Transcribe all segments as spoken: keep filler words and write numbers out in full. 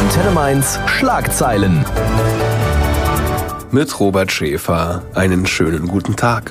Antenne Mainz Schlagzeilen. Mit Robert Schäfer einen schönen guten Tag.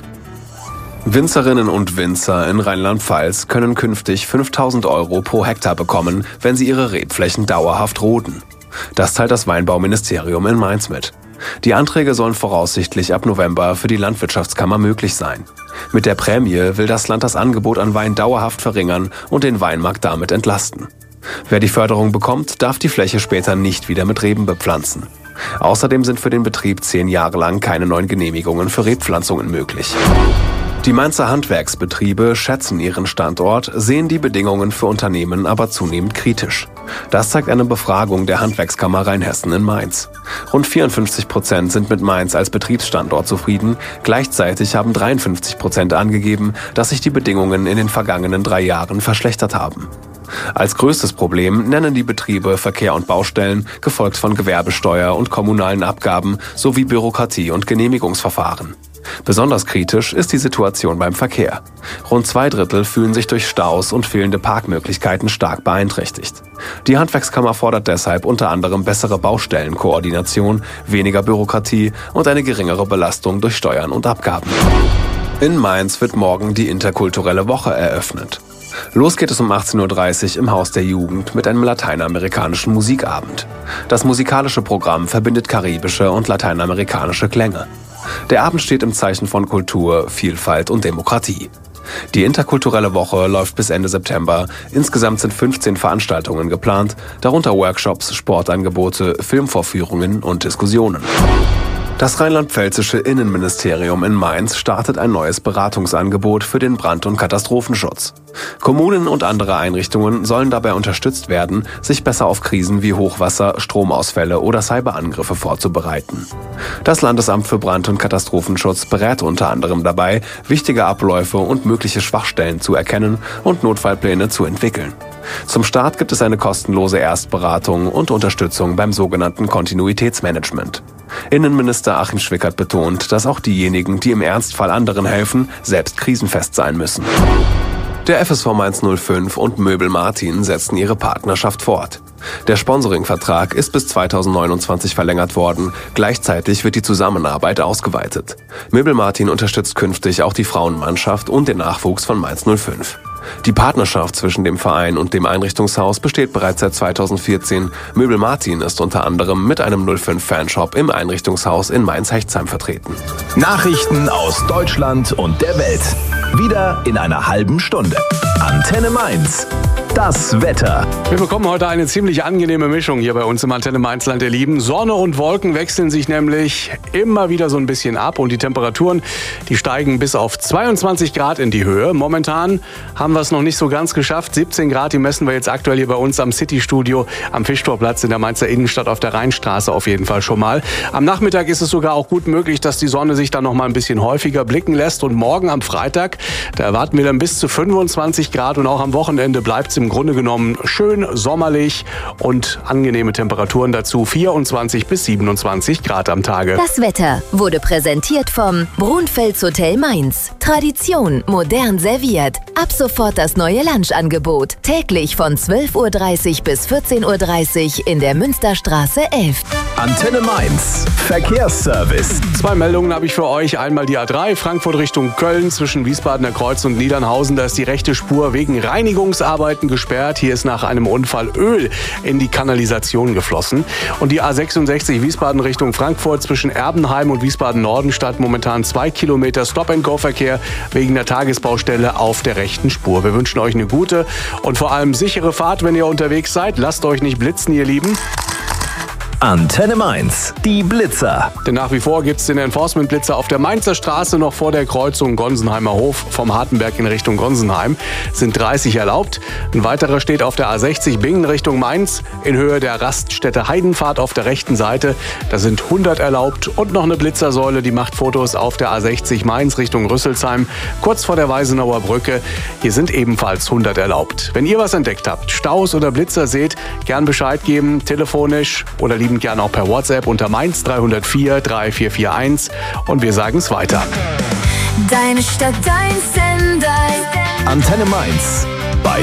Winzerinnen und Winzer in Rheinland-Pfalz können künftig fünftausend Euro pro Hektar bekommen, wenn sie ihre Rebflächen dauerhaft roden. Das teilt das Weinbauministerium in Mainz mit. Die Anträge sollen voraussichtlich ab November für die Landwirtschaftskammer möglich sein. Mit der Prämie will das Land das Angebot an Wein dauerhaft verringern und den Weinmarkt damit entlasten. Wer die Förderung bekommt, darf die Fläche später nicht wieder mit Reben bepflanzen. Außerdem sind für den Betrieb zehn Jahre lang keine neuen Genehmigungen für Rebpflanzungen möglich. Die Mainzer Handwerksbetriebe schätzen ihren Standort, sehen die Bedingungen für Unternehmen aber zunehmend kritisch. Das zeigt eine Befragung der Handwerkskammer Rheinhessen in Mainz. Rund vierundfünfzig Prozent sind mit Mainz als Betriebsstandort zufrieden. Gleichzeitig haben dreiundfünfzig Prozent angegeben, dass sich die Bedingungen in den vergangenen drei Jahren verschlechtert haben. Als größtes Problem nennen die Betriebe Verkehr und Baustellen, gefolgt von Gewerbesteuer und kommunalen Abgaben sowie Bürokratie und Genehmigungsverfahren. Besonders kritisch ist die Situation beim Verkehr. Rund zwei Drittel fühlen sich durch Staus und fehlende Parkmöglichkeiten stark beeinträchtigt. Die Handwerkskammer fordert deshalb unter anderem bessere Baustellenkoordination, weniger Bürokratie und eine geringere Belastung durch Steuern und Abgaben. In Mainz wird morgen die interkulturelle Woche eröffnet. Los geht es um achtzehn Uhr dreißig im Haus der Jugend mit einem lateinamerikanischen Musikabend. Das musikalische Programm verbindet karibische und lateinamerikanische Klänge. Der Abend steht im Zeichen von Kultur, Vielfalt und Demokratie. Die interkulturelle Woche läuft bis Ende September. Insgesamt sind fünfzehn Veranstaltungen geplant, darunter Workshops, Sportangebote, Filmvorführungen und Diskussionen. Das rheinland-pfälzische Innenministerium in Mainz startet ein neues Beratungsangebot für den Brand- und Katastrophenschutz. Kommunen und andere Einrichtungen sollen dabei unterstützt werden, sich besser auf Krisen wie Hochwasser, Stromausfälle oder Cyberangriffe vorzubereiten. Das Landesamt für Brand- und Katastrophenschutz berät unter anderem dabei, wichtige Abläufe und mögliche Schwachstellen zu erkennen und Notfallpläne zu entwickeln. Zum Start gibt es eine kostenlose Erstberatung und Unterstützung beim sogenannten Kontinuitätsmanagement. Innenminister Achim Schwickert betont, dass auch diejenigen, die im Ernstfall anderen helfen, selbst krisenfest sein müssen. Der F S V Mainz null fünf und Möbel Martin setzen ihre Partnerschaft fort. Der Sponsoringvertrag ist bis zweitausendneunundzwanzig verlängert worden. Gleichzeitig wird die Zusammenarbeit ausgeweitet. Möbel Martin unterstützt künftig auch die Frauenmannschaft und den Nachwuchs von Mainz null fünf. Die Partnerschaft zwischen dem Verein und dem Einrichtungshaus besteht bereits seit zweitausendvierzehn. Möbel Martin ist unter anderem mit einem null fünf Fanshop im Einrichtungshaus in Mainz-Hechtsheim vertreten. Nachrichten aus Deutschland und der Welt. Wieder in einer halben Stunde. Antenne Mainz. Das Wetter. Wir bekommen heute eine ziemlich angenehme Mischung hier bei uns im Antenne Mainzland, ihr Lieben. Sonne und Wolken wechseln sich nämlich immer wieder so ein bisschen ab und die Temperaturen, die steigen bis auf zweiundzwanzig Grad in die Höhe. Momentan haben wir es noch nicht so ganz geschafft. siebzehn Grad, die messen wir jetzt aktuell hier bei uns am City-Studio am Fischtorplatz in der Mainzer Innenstadt auf der Rheinstraße auf jeden Fall schon mal. Am Nachmittag ist es sogar auch gut möglich, dass die Sonne sich dann noch mal ein bisschen häufiger blicken lässt. Und morgen am Freitag, da erwarten wir dann bis zu fünfundzwanzig Grad und auch am Wochenende bleibt es im Grunde genommen schön sommerlich und angenehme Temperaturen dazu, vierundzwanzig bis siebenundzwanzig Grad am Tage. Das Wetter wurde präsentiert vom Brunfels Hotel Mainz. Tradition modern serviert. Ab sofort das neue Lunchangebot. Täglich von zwölf Uhr dreißig bis vierzehn Uhr dreißig in der Münsterstraße elf. Antenne Mainz. Verkehrsservice. Zwei Meldungen habe ich für euch. Einmal die A drei, Frankfurt Richtung Köln zwischen Wiesbadener Kreuz und Niedernhausen. Da ist die rechte Spur wegen Reinigungsarbeiten gesperrt. Hier ist nach einem Unfall Öl in die Kanalisation geflossen. Und die A sechsundsechzig Wiesbaden Richtung Frankfurt zwischen Erbenheim und Wiesbaden-Norden statt momentan zwei Kilometer Stop-and-Go-Verkehr wegen der Tagesbaustelle auf der rechten Spur. Wir wünschen euch eine gute und vor allem sichere Fahrt, wenn ihr unterwegs seid. Lasst euch nicht blitzen, ihr Lieben. Antenne Mainz, die Blitzer. Denn nach wie vor gibt es den Enforcement-Blitzer auf der Mainzer Straße noch vor der Kreuzung Gonsenheimer Hof vom Hartenberg in Richtung Gonsenheim. Sind dreißig erlaubt. Ein weiterer steht auf der A sechzig Bingen Richtung Mainz in Höhe der Raststätte Heidenpfad auf der rechten Seite. Da sind hundert erlaubt und noch eine Blitzersäule, die macht Fotos auf der A sechzig Mainz Richtung Rüsselsheim, kurz vor der Weisenauer Brücke. Hier sind ebenfalls hundert erlaubt. Wenn ihr was entdeckt habt, Staus oder Blitzer seht, gern Bescheid geben, telefonisch oder lieben gern auch per WhatsApp unter Mainz drei null vier drei vier vier eins und wir sagen es weiter. Deine Stadt, dein Sender. Antenne Mainz.